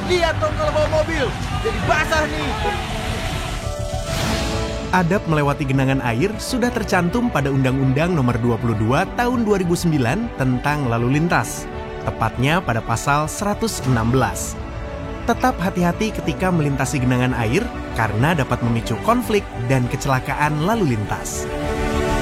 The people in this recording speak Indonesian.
Lihat dong kalau bawa mobil, jadi basah nih. Adab melewati genangan air sudah tercantum pada Undang-Undang Nomor 22 Tahun 2009 tentang lalu lintas, tepatnya pada pasal 116. Tetap hati-hati ketika melintasi genangan air karena dapat memicu konflik dan kecelakaan lalu lintas.